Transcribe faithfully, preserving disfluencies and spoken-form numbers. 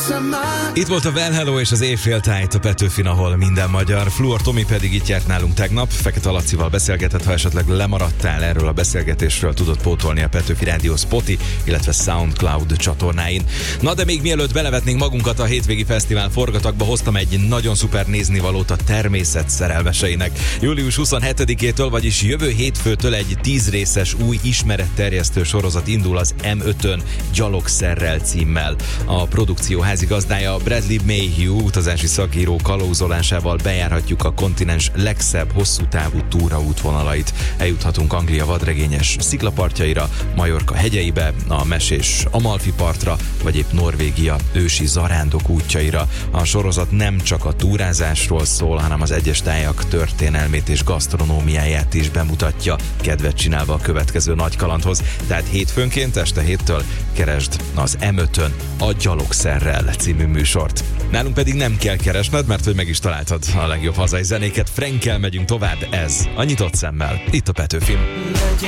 Itt volt a Well Hello és az éjféltájt a Petőfin, ahol minden magyar. Fluor Tomi pedig itt járt nálunk tegnap. Fekete Lacival beszélgetett, ha esetleg lemaradtál erről a beszélgetésről, tudod pótolni a Petőfi Rádió Spotify, illetve SoundCloud csatornáin. Na de még mielőtt belevetnénk magunkat a hétvégi fesztivál forgatagba, hoztam egy nagyon szuper néznivalót a természet szerelmeseinek. július huszonhetedikétől, vagyis jövő hétfőtől egy tíz részes új ismeretterjesztő sorozat indul az em ötön Gyalogszerrel címmel. A produkció házigazdája Bradley Mayhew utazási szakíró kalózolásával bejárhatjuk a kontinens legszebb hosszú távú túraútvonalait. Eljuthatunk Anglia vadregényes sziklapartjaira, Majorka hegyeibe, a mesés Amalfi partra, vagy épp Norvégia ősi zarándok útjaira. A sorozat nem csak a túrázásról szól, hanem az egyes tájak történelmét és gasztronómiáját is bemutatja, kedvet csinálva a következő nagy kalandhoz. Tehát hétfőnként este héttől keresd az em ötön a Gyalogszerrel című műsort. Nálunk pedig nem kell keresned, mert hogy meg is találtad a legjobb hazai zenéket. Frankkel megyünk tovább, ez a Nyitott Szemmel, itt a Petőfin.